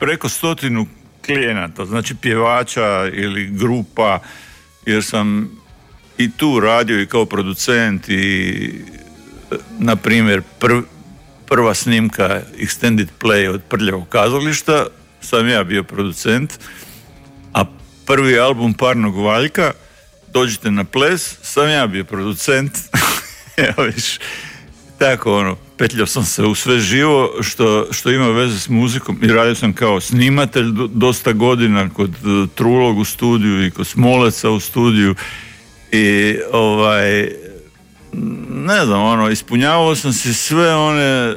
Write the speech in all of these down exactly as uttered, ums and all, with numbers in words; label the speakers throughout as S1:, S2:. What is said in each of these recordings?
S1: preko stotinu klijenata, znači pjevača ili grupa, jer sam i tu radio i kao producent i, na primjer, prv, prva snimka Extended Play od Prljavog kazališta sam ja bio producent, a prvi album Parnog Valjka, Dođite na ples, sam ja bio producent. Evo viš, tako ono, petljao sam se u sve živo što, što ima veze s muzikom i radio sam kao snimatelj do, dosta godina kod uh, Trulog u studiju i kod Smoleca u studiju i ovaj, ne znam, ono, ispunjavao sam si sve one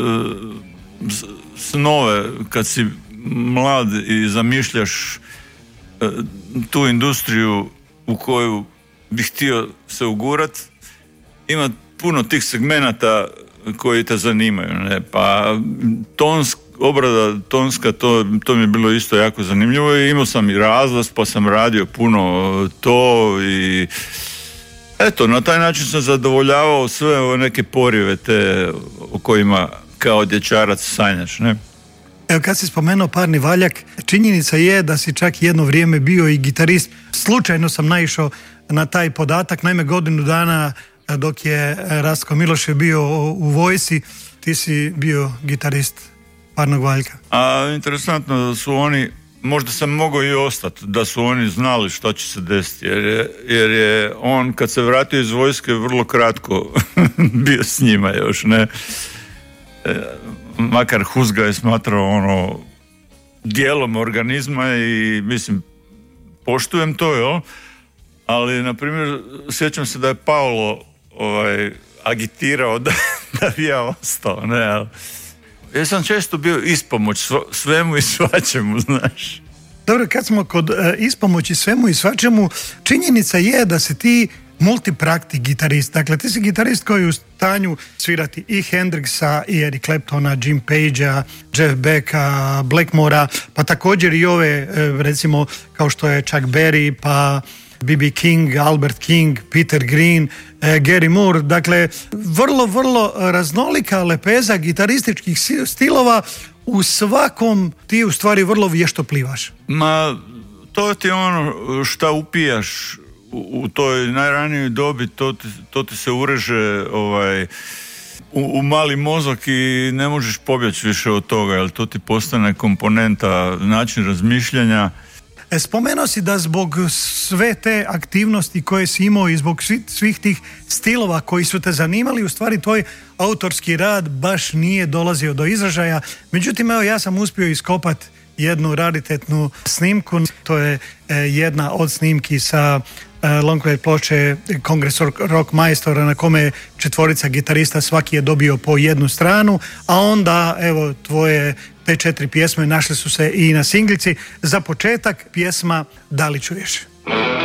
S1: uh, snove kad si mlad i zamišljaš uh, tu industriju u koju bih htio se ugurat. Ima puno tih segmenata koji te zanimaju, ne? Pa tonsk, obrada tonska, to, to mi je bilo isto jako zanimljivo i imao sam i razlaz, pa sam radio puno to i eto, na taj način sam zadovoljavao sve ove neke porive te o kojima kao dječarac sanjaš, ne?
S2: Evo, kad si spomenuo Parni Valjak, činjenica je da si čak jedno vrijeme bio i gitarist. Slučajno sam naišao na taj podatak, naime godinu dana dok je Rastko Milošev bio u vojsci, ti si bio gitarist Parnog Valjka.
S1: A interesantno da su oni, možda sam mogao i ostati, da su oni znali što će se desiti, jer je, jer je on kad se vratio iz vojske vrlo kratko bio s njima još, ne? E, makar Huzga je smatrao ono dijelom organizma i mislim, poštujem to, jel? Ali, na primjer, sjećam se da je Paolo ovaj, agitirao da, da bi ja ostao, ne? Ja sam često bio ispomoć svemu i svačemu, znaš.
S2: Dobro, kad smo kod uh, ispomoći svemu i svačemu, činjenica je da si ti multiprakti gitarist. Dakle, ti si gitarist koji je u stanju svirati i Hendrixa, i Eric Claptona, Jim Pagea, Jeff Becka, Blackmora, pa također i ove, recimo, kao što je Chuck Berry, pa B B King, Albert King, Peter Green, Gary Moore. Dakle, vrlo, vrlo raznolika lepeza gitarističkih stilova. U svakom ti u stvari vrlo vješto plivaš.
S1: Ma, to ti je ono šta upijaš u, u toj najranijoj dobi, to ti, to ti se ureže ovaj, u, u mali mozak i ne možeš pobjeći više od toga, jer to ti postane komponenta, način razmišljanja.
S2: Spomenuo si da zbog sve te aktivnosti koje si imao i zbog svih tih stilova koji su te zanimali, u stvari tvoj autorski rad baš nije dolazio do izražaja. Međutim, evo, ja sam uspio iskopati jednu raritetnu snimku. To je eh, jedna od snimki sa eh, longplay ploče Kongres Rock Majstora, na kome četvorica gitarista, svaki je dobio po jednu stranu, a onda evo tvoje te četiri pjesme našle su se i na singlici. Za početak pjesma Da li čuješ?